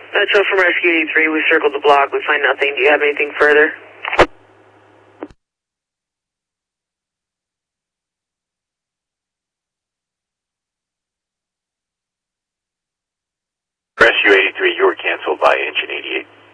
So from Rescue 83, we circled the block. We find nothing. Do you have anything further? Rescue 83, you were canceled by Engine 88.